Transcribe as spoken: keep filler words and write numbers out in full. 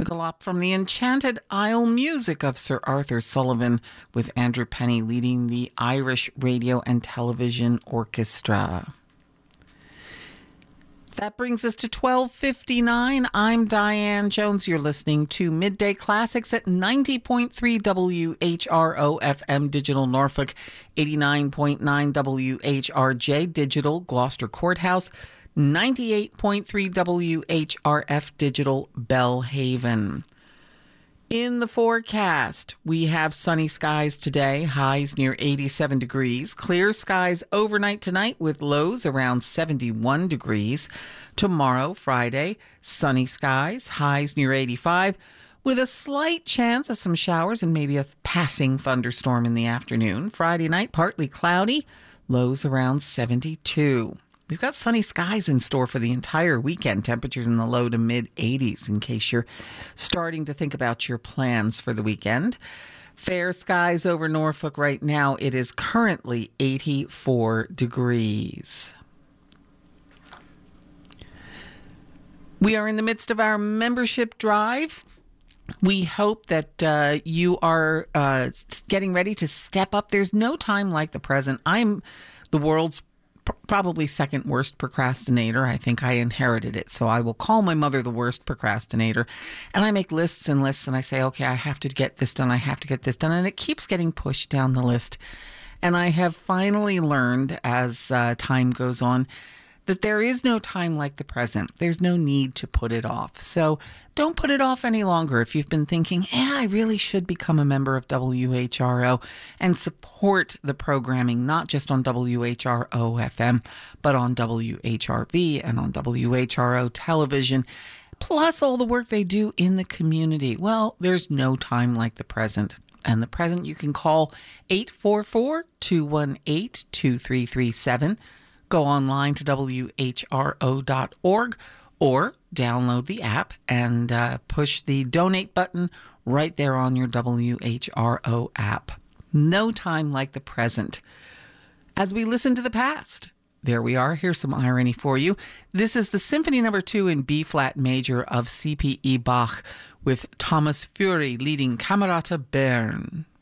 galop from the Enchanted Isle music of Sir Arthur Sullivan, with Andrew Penny leading the Irish Radio and Television Orchestra. That brings us to twelve fifty-nine. I'm Diane Jones. You're listening to Midday Classics at ninety point three W H R O F M Digital Norfolk, eighty-nine point nine W H R J Digital Gloucester Courthouse, ninety-eight point three W H R F Digital Bellhaven. In the forecast, we have sunny skies today, highs near eighty-seven degrees. Clear skies overnight tonight with lows around seventy-one degrees. Tomorrow, Friday, sunny skies, highs near eighty-five, with a slight chance of some showers and maybe a passing thunderstorm in the afternoon. Friday night, partly cloudy, lows around seventy-two. We've got sunny skies in store for the entire weekend, temperatures in the low to mid eighties in case you're starting to think about your plans for the weekend. Fair skies over Norfolk right now. It is currently eighty-four degrees. We are in the midst of our membership drive. We hope that uh, you are uh, getting ready to step up. There's no time like the present. I'm the world's probably second worst procrastinator. I think I inherited it. So I will call my mother the worst procrastinator. And I make lists and lists and I say, okay, I have to get this done. I have to get this done. And it keeps getting pushed down the list. And I have finally learned as uh, time goes on that there is no time like the present. There's no need to put it off. So don't put it off any longer. If you've been thinking, yeah, I really should become a member of W H R O and support the programming, not just on W H R O F M, but on W H R V and on W H R O television, plus all the work they do in the community. Well, there's no time like the present. And the present, you can call eight four four, two one eight, two three three seven. Go online to W H R O dot org or download the app and uh, push the donate button right there on your W H R O app. No time like the present. As we listen to the past, there we are. Here's some irony for you. This is the Symphony Number Two in B-flat major of C P E Bach with Thomas Fury leading Camerata Bern.